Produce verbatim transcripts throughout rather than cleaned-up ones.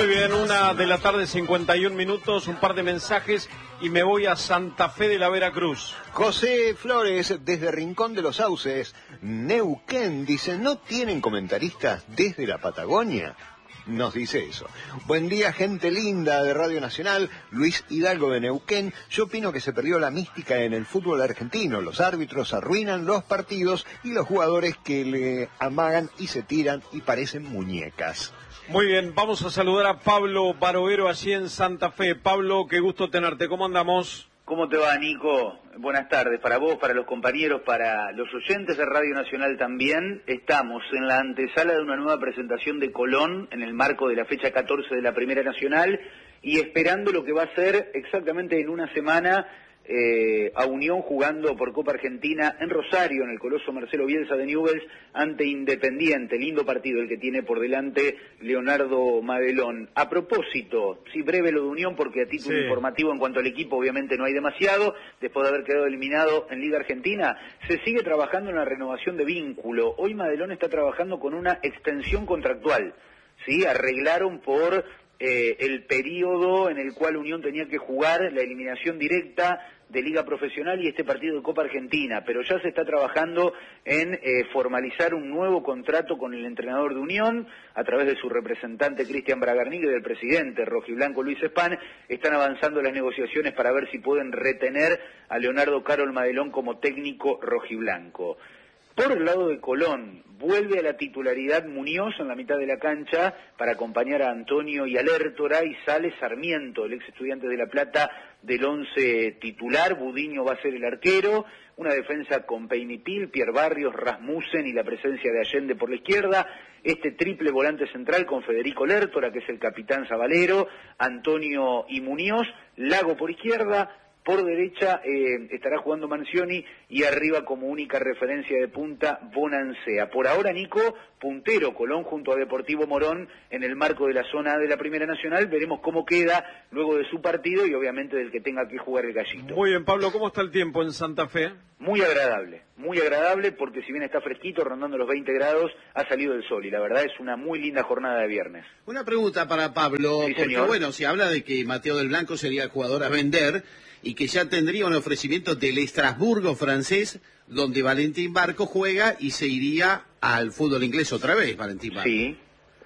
Muy bien, una de la tarde, cincuenta y un minutos, un par de mensajes y me voy a Santa Fe de la Veracruz. José Flores, desde Rincón de los Sauces, Neuquén, dice, ¿no tienen comentaristas desde la Patagonia? Nos dice eso. Buen día, gente linda de Radio Nacional. Luis Hidalgo de Neuquén. Yo opino que se perdió la mística en el fútbol argentino. Los árbitros arruinan los partidos y los jugadores que le amagan y se tiran y parecen muñecas. Muy bien, vamos a saludar a Pablo Barovero allí en Santa Fe. Pablo, qué gusto tenerte. ¿Cómo andamos? ¿Cómo te va, Nico? Buenas tardes para vos, para los compañeros, para los oyentes de Radio Nacional también. Estamos en la antesala de una nueva presentación de Colón en el marco de la fecha catorce de la Primera Nacional y esperando lo que va a ser exactamente en una semana eh, a Unión jugando por Copa Argentina en Rosario, en el Coloso Marcelo Bielsa de Newell's, ante Independiente. Lindo partido el que tiene por delante Leonardo Madelón. A propósito, sí, breve lo de Unión porque a título sí. informativo en cuanto al equipo obviamente no hay demasiado, después de haber quedado eliminado en Liga Argentina, se sigue trabajando en la renovación de vínculo. Hoy Madelón está trabajando con una extensión contractual, ¿sí? Arreglaron por eh, el periodo en el cual Unión tenía que jugar la eliminación directa de Liga Profesional y este partido de Copa Argentina, pero ya se está trabajando en eh, formalizar un nuevo contrato con el entrenador de Unión, a través de su representante Cristian Bragarnik y del presidente rojiblanco Luis Espán. Están avanzando las negociaciones para ver si pueden retener a Leonardo Carol Madelón como técnico rojiblanco. Por el lado de Colón, vuelve a la titularidad Muñoz en la mitad de la cancha para acompañar a Antonio y a Lertora, y sale Sarmiento, el ex estudiante de La Plata, del once titular. Budiño va a ser el arquero, una defensa con Peinipil, Pierre Barrios, Rasmussen y la presencia de Allende por la izquierda. Este triple volante central con Federico Lertora, que es el capitán Zabalero, Antonio y Muñoz, Lago por izquierda. Por derecha eh, estará jugando Mancioni y arriba como única referencia de punta Bonancea. Por ahora, Nico, puntero Colón junto a Deportivo Morón en el marco de la zona de la Primera Nacional. Veremos cómo queda luego de su partido y obviamente del que tenga que jugar el Gallito. Muy bien, Pablo, ¿cómo está el tiempo en Santa Fe? Muy agradable, muy agradable porque si bien está fresquito, rondando los veinte grados, ha salido el sol y la verdad es una muy linda jornada de viernes. Una pregunta para Pablo, sí, porque señor. bueno, se habla de que Mateo del Blanco sería el jugador a vender y que ya tendría un ofrecimiento del Estrasburgo francés, donde Valentín Barco juega y se iría al fútbol inglés otra vez, Valentín Barco. Sí,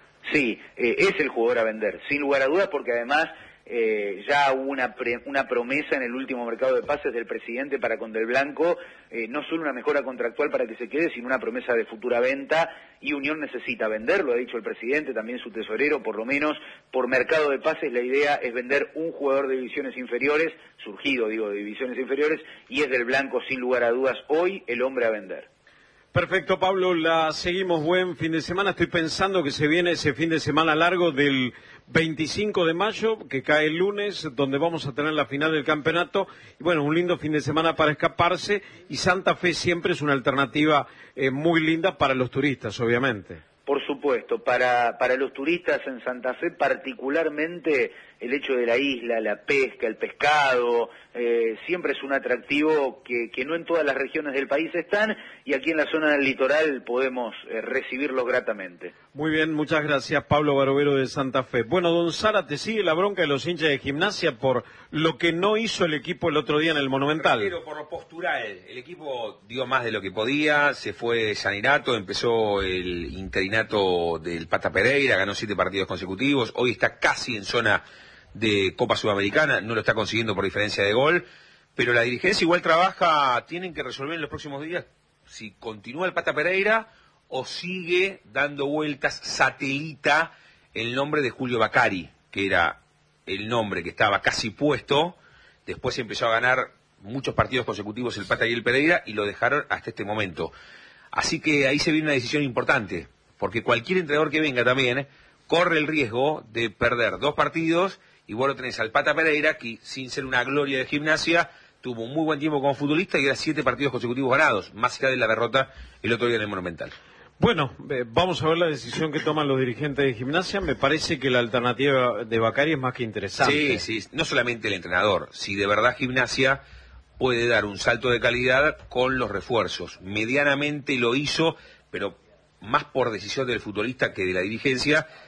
sí, eh, es el jugador a vender, sin lugar a dudas, porque además eh, ya hubo una, pre, una promesa en el último mercado de pases del presidente para con Del Blanco, eh, no solo una mejora contractual para que se quede, sino una promesa de futura venta, y Unión necesita vender, lo ha dicho el presidente, también su tesorero, por lo menos por mercado de pases la idea es vender un jugador de divisiones inferiores, surgido digo de divisiones inferiores, y es Del Blanco sin lugar a dudas hoy el hombre a vender. Perfecto, Pablo, la seguimos. Buen fin de semana. Estoy pensando que se viene ese fin de semana largo del veinticinco de mayo, que cae el lunes, donde vamos a tener la final del campeonato. Y bueno, un lindo fin de semana para escaparse. Y Santa Fe siempre es una alternativa eh, muy linda para los turistas, obviamente. Por supuesto, para, para los turistas en Santa Fe, particularmente el hecho de la isla, la pesca, el pescado, eh, siempre es un atractivo que, que no en todas las regiones del país están, y aquí en la zona del litoral podemos eh, recibirlo gratamente. Muy bien, muchas gracias, Pablo Barovero de Santa Fe. Bueno, don Sara, ¿te sigue la bronca de los hinchas de Gimnasia por lo que no hizo el equipo el otro día en el Monumental? Pero por lo postural, el equipo dio más de lo que podía, se fue Sanirato, empezó el interinato del Pata Pereira, ganó siete partidos consecutivos, hoy está casi en zona de Copa Sudamericana, no lo está consiguiendo por diferencia de gol, pero la dirigencia igual trabaja, tienen que resolver en los próximos días si continúa el Pata Pereira o sigue dando vueltas, satelita el nombre de Julio Bacari, que era el nombre que estaba casi puesto, después empezó a ganar muchos partidos consecutivos el Pata y el Pereira y lo dejaron hasta este momento. Así que ahí se viene una decisión importante, porque cualquier entrenador que venga también corre el riesgo de perder dos partidos. Y vos lo tenés al Pata Pereira, que sin ser una gloria de Gimnasia, tuvo un muy buen tiempo como futbolista y era siete partidos consecutivos ganados, más allá de la derrota el otro día en el Monumental. Bueno, eh, vamos a ver la decisión que toman los dirigentes de Gimnasia. Me parece que la alternativa de Bacari es más que interesante. Sí, sí, no solamente el entrenador, si de verdad Gimnasia puede dar un salto de calidad con los refuerzos. Medianamente lo hizo, pero más por decisión del futbolista que de la dirigencia,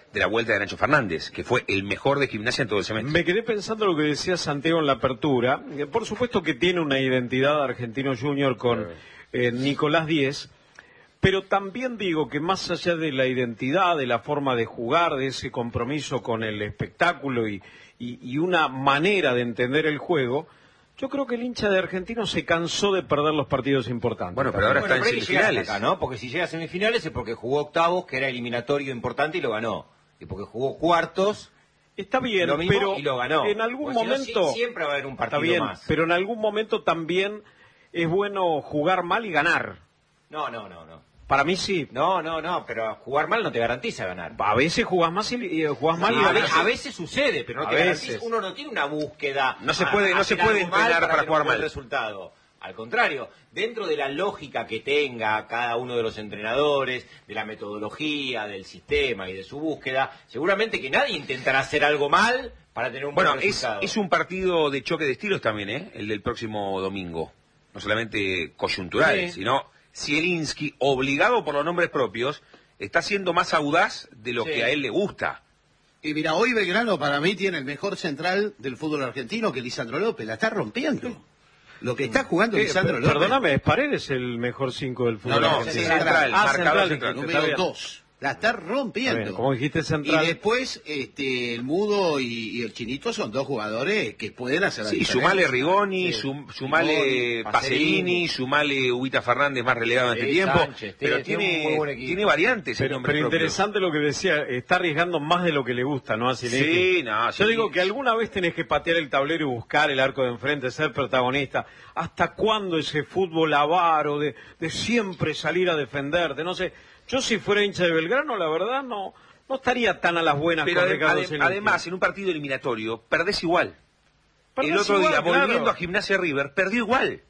de la vuelta de Nacho Fernández, que fue el mejor de Gimnasia en todo el semestre. Me quedé pensando lo que decía Santiago en la apertura. Por supuesto que tiene una identidad Argentino Junior con eh, Nicolás Díez, pero también digo que más allá de la identidad, de la forma de jugar, de ese compromiso con el espectáculo y, y, y una manera de entender el juego, yo creo que el hincha de Argentino se cansó de perder los partidos importantes. Bueno, pero ahora Bueno, está en pero semifinales. acá, ¿no? Porque si llega a semifinales es porque jugó octavos, que era eliminatorio importante, y lo ganó. Y porque jugó cuartos, Está bien, lo mismo, pero y lo ganó. en algún Porque si no, momento si- siempre va a haber un partido está bien, más. pero en algún momento también es bueno jugar mal y ganar. No, no, no, no. Para mí sí. No, no, no, pero jugar mal no te garantiza ganar. A veces jugás más y, y jugás mal y a, ve- ganás. a veces sucede, pero no A te garantiza. veces. Uno no tiene una búsqueda. No se a- puede- a no se hacer puede algo mal entrenar para que jugar no dé mal. resultado. Al contrario, dentro de la lógica que tenga cada uno de los entrenadores, de la metodología, del sistema y de su búsqueda, seguramente que nadie intentará hacer algo mal para tener un Bueno, buen es, resultado. es un partido de choque de estilos también, ¿eh? El del próximo domingo. No solamente coyunturales, Sí. sino Zielinski, obligado por los nombres propios, está siendo más audaz de lo Sí. que a él le gusta. Y mira, hoy Belgrano para mí tiene el mejor central del fútbol argentino, que Lisandro López. La está rompiendo. Lo que está jugando Eh, Lisandro per- López. Perdóname, ¿es Paredes el mejor cinco del fútbol No, no, argentino? central, Ah, marcador central, central. está Número bien. dos. La está Está bien, rompiendo. como dijiste Y central. después, este, el Mudo y, y el Chinito son dos jugadores que pueden hacer la Sí, diferencia. sumale Rigoni, Sí. sum- sumale Rigoni, Pacerini, Pacerini, sumale Ubita Fernández más relegado en este Sí, tiempo, Sánchez, pero tiene- tiene un muy tiene, buen equipo. tiene variantes en Pero, nombres pero propios. interesante lo que decía, está arriesgando más de lo que le gusta, ¿no? A Zielinski. Sí, no, Yo sí. digo que alguna vez tenés que patear el tablero y buscar el arco de enfrente, ser protagonista. ¿Hasta cuándo ese fútbol avaro de, de siempre salir a defenderte? No sé, yo si fuera hincha de Belgrano, la verdad no, no estaría tan a las buenas Pero con ade- Ricardo ade- Zielinski. además, en un partido eliminatorio, perdés igual. Perdés el otro igual, día, claro. volviendo a Gimnasia River, perdió igual.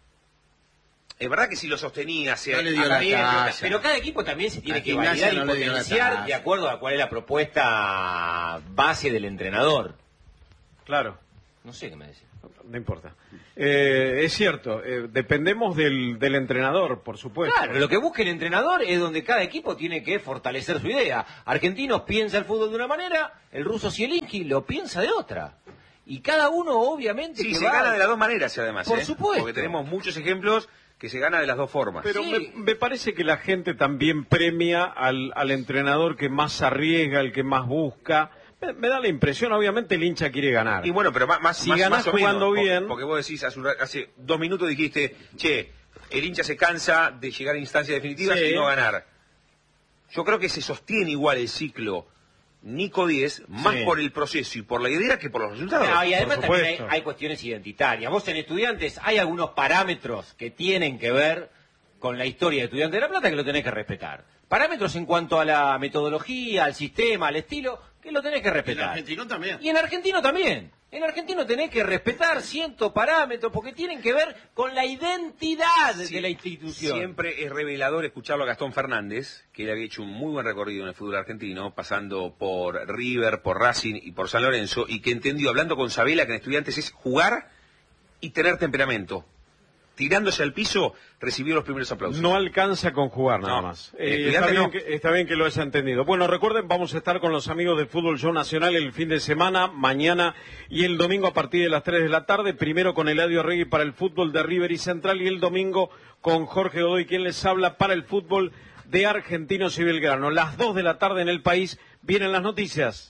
Es verdad que si lo sostenía, se No le dio Está la bien, pero, talla. pero cada equipo también se tiene A que Gimnasia validar y no le dio la potenciar talla. de acuerdo a cuál es la propuesta base del entrenador. Claro. No sé qué me decís. No importa. Eh, es cierto, eh, dependemos del, del entrenador, por supuesto. Claro, lo que busca el entrenador es donde cada equipo tiene que fortalecer su idea. Argentinos piensa el fútbol de una manera, el ruso Zielinski lo piensa de otra. Y cada uno obviamente Sí, que se va... gana de las dos maneras, además. Por ¿eh? supuesto. Porque tenemos muchos ejemplos que se gana de las dos formas. Pero Sí. me, me parece que la gente también premia al, al entrenador que más arriesga, el que más busca. Me, me da la impresión, obviamente el hincha quiere ganar. Y bueno, pero más, más, Si más, ganás más o jugando menos, bien- Porque, porque vos decís, hace, un ra- hace dos minutos dijiste, che, el hincha se cansa de llegar a instancias definitivas Sí. y no ganar. Yo creo que se sostiene igual el ciclo Nico diez, más Sí. por el proceso y por la idea que por los resultados. Ah, y además por también hay, supuesto. hay cuestiones identitarias. Vos en Estudiantes hay algunos parámetros que tienen que ver con la historia de Estudiantes de La Plata que lo tenés que respetar. Parámetros en cuanto a la metodología, al sistema, al estilo, que lo tenés que El respetar. argentino también. Y en argentino también. En argentino tenés que respetar ciertos parámetros porque tienen que ver con la identidad Sí, de la institución. Siempre es revelador escucharlo a Gastón Fernández, que él había hecho un muy buen recorrido en el fútbol argentino, pasando por River, por Racing y por San Lorenzo, y que entendió, hablando con Sabela, que en Estudiantes es jugar y tener temperamento. Tirándose al piso, recibió los primeros aplausos. No alcanza con jugar nada No. más. Eh, Eh, Estudiante está, bien no. que, está bien que lo haya entendido. Bueno, recuerden, vamos a estar con los amigos del Fútbol Show Nacional el fin de semana, mañana y el domingo a partir de las tres de la tarde. Primero con Eladio Regui para el fútbol de River y Central y el domingo con Jorge Godoy, quien les habla para el fútbol de Argentinos y Belgrano. Las dos de la tarde en el país vienen las noticias.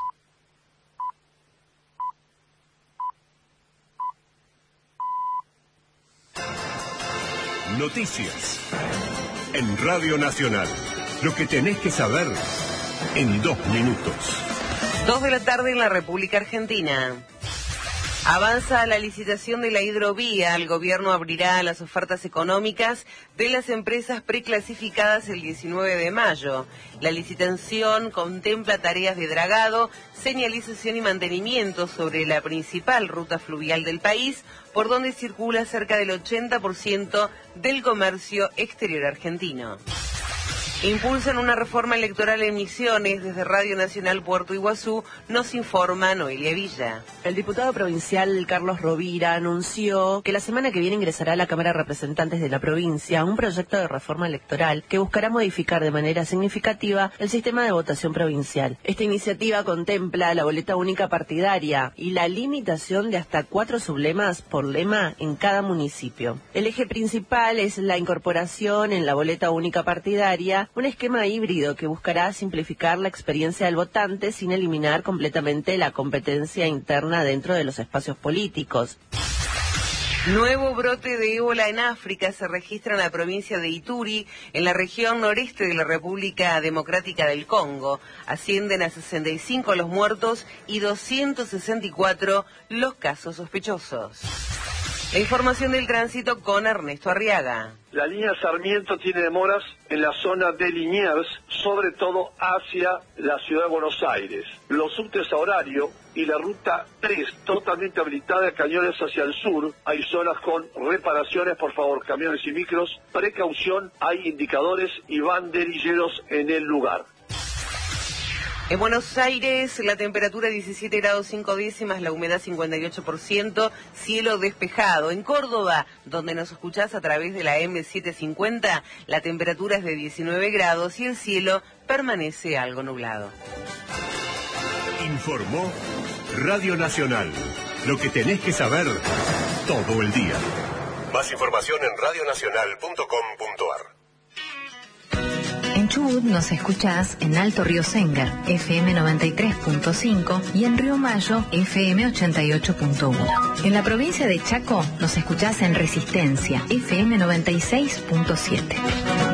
Noticias. En Radio Nacional. Lo que tenés que saber en dos minutos. Dos de la tarde en la República Argentina. Avanza la licitación de la hidrovía. El gobierno abrirá las ofertas económicas de las empresas preclasificadas el diecinueve de mayo. La licitación contempla tareas de dragado, señalización y mantenimiento sobre la principal ruta fluvial del país, por donde circula cerca del ochenta por ciento del comercio exterior argentino. Impulsan una reforma electoral en Misiones. Desde Radio Nacional Puerto Iguazú nos informa Noelia Villa. El diputado provincial Carlos Rovira anunció que la semana que viene ingresará a la Cámara de Representantes de la provincia un proyecto de reforma electoral que buscará modificar de manera significativa el sistema de votación provincial. Esta iniciativa contempla la boleta única partidaria y la limitación de hasta cuatro sublemas por lema en cada municipio. El eje principal es la incorporación en la boleta única partidaria un esquema híbrido que buscará simplificar la experiencia del votante sin eliminar completamente la competencia interna dentro de los espacios políticos. Nuevo brote de ébola en África se registra en la provincia de Ituri, en la región noreste de la República Democrática del Congo. Ascienden a sesenta y cinco los muertos y doscientos sesenta y cuatro los casos sospechosos. La información del tránsito con Ernesto Arriaga. La línea Sarmiento tiene demoras en la zona de Liniers, sobre todo hacia la ciudad de Buenos Aires. Los subtes a horario y la ruta tres totalmente habilitada, cañones hacia el sur. Hay zonas con reparaciones, por favor, camiones y micros. Precaución, hay indicadores y banderilleros en el lugar. En Buenos Aires, la temperatura diecisiete grados cinco décimas, la humedad cincuenta y ocho por ciento, cielo despejado. En Córdoba, donde nos escuchás a través de la eme setecientos cincuenta, la temperatura es de diecinueve grados y el cielo permanece algo nublado. Informó Radio Nacional. Lo que tenés que saber todo el día. Más información en radio nacional punto com punto ar. En Chubut nos escuchás en Alto Río Senga, efe eme noventa y tres punto cinco y en Río Mayo, efe eme ochenta y ocho punto uno. En la provincia de Chaco nos escuchás en Resistencia, efe eme noventa y seis punto siete.